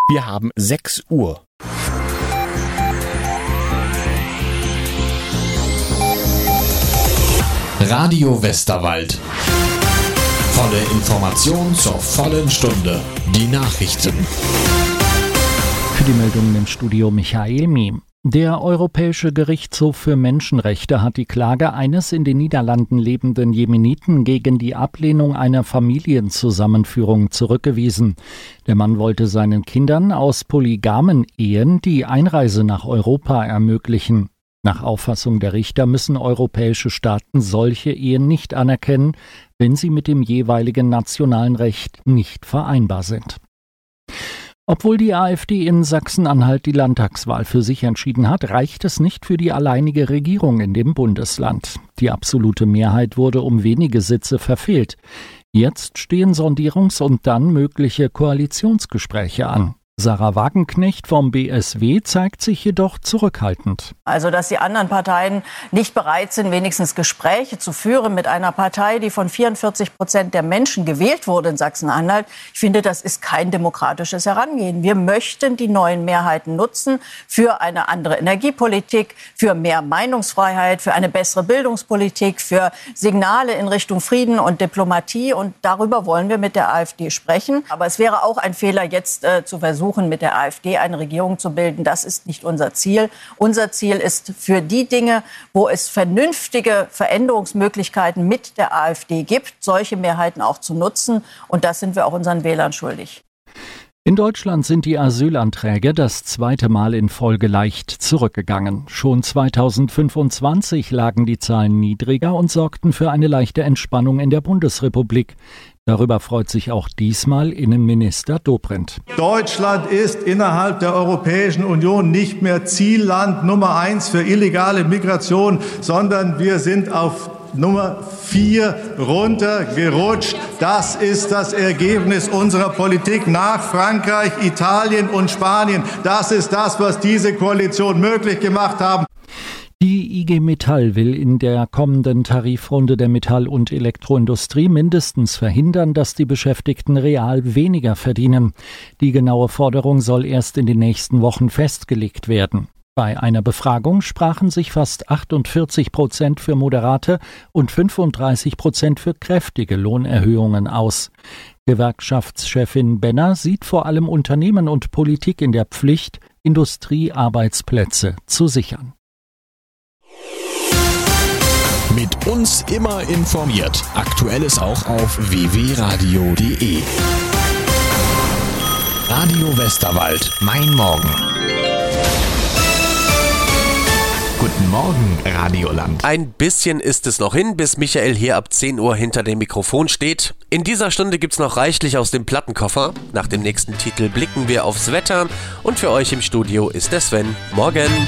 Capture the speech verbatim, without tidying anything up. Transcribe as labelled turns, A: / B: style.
A: Wir haben sechs Uhr.
B: Radio Westerwald. Volle Information zur vollen Stunde. Die Nachrichten.
C: Für die Meldungen im Studio Michael Miem. Der Europäische Gerichtshof für Menschenrechte hat die Klage eines in den Niederlanden lebenden Jemeniten gegen die Ablehnung einer Familienzusammenführung zurückgewiesen. Der Mann wollte seinen Kindern aus polygamen Ehen die Einreise nach Europa ermöglichen. Nach Auffassung der Richter müssen europäische Staaten solche Ehen nicht anerkennen, wenn sie mit dem jeweiligen nationalen Recht nicht vereinbar sind. Obwohl die AfD in Sachsen-Anhalt die Landtagswahl für sich entschieden hat, reicht es nicht für die alleinige Regierung in dem Bundesland. Die absolute Mehrheit wurde um wenige Sitze verfehlt. Jetzt stehen Sondierungs- und dann mögliche Koalitionsgespräche an. Sarah Wagenknecht vom B S W zeigt sich jedoch zurückhaltend.
D: Also, dass die anderen Parteien nicht bereit sind, wenigstens Gespräche zu führen mit einer Partei, die von vierundvierzig Prozent der Menschen gewählt wurde in Sachsen-Anhalt. Ich finde, das ist kein demokratisches Herangehen. Wir möchten die neuen Mehrheiten nutzen für eine andere Energiepolitik, für mehr Meinungsfreiheit, für eine bessere Bildungspolitik, für Signale in Richtung Frieden und Diplomatie. Und darüber wollen wir mit der AfD sprechen. Aber es wäre auch ein Fehler, jetzt äh, zu versuchen, mit der AfD eine Regierung zu bilden. Das ist nicht unser Ziel. Unser Ziel ist für die Dinge, wo es vernünftige Veränderungsmöglichkeiten mit der AfD gibt, solche Mehrheiten auch zu nutzen. Und das sind wir auch unseren Wählern schuldig.
C: In Deutschland sind die Asylanträge das zweite Mal in Folge leicht zurückgegangen. Schon zweitausendfünfundzwanzig lagen die Zahlen niedriger und sorgten für eine leichte Entspannung in der Bundesrepublik. Darüber freut sich auch diesmal Innenminister Dobrindt.
E: Deutschland ist innerhalb der Europäischen Union nicht mehr Zielland Nummer eins für illegale Migration, sondern wir sind auf Nummer vier runtergerutscht. Das ist das Ergebnis unserer Politik nach Frankreich, Italien und Spanien. Das ist das, was diese Koalition möglich gemacht haben.
C: Die I G Metall will in der kommenden Tarifrunde der Metall- und Elektroindustrie mindestens verhindern, dass die Beschäftigten real weniger verdienen. Die genaue Forderung soll erst in den nächsten Wochen festgelegt werden. Bei einer Befragung sprachen sich fast achtundvierzig Prozent für moderate und fünfunddreißig Prozent für kräftige Lohnerhöhungen aus. Gewerkschaftschefin Benner sieht vor allem Unternehmen und Politik in der Pflicht, Industriearbeitsplätze zu sichern.
B: Mit uns immer informiert. Aktuelles auch auf w w radio punkt d e. Radio Westerwald. Mein Morgen. Guten Morgen, Radioland.
F: Ein bisschen ist es noch hin, bis Michael hier ab zehn Uhr hinter dem Mikrofon steht. In dieser Stunde gibt's noch reichlich aus dem Plattenkoffer. Nach dem nächsten Titel blicken wir aufs Wetter. Und für euch im Studio ist der Sven. Morgen.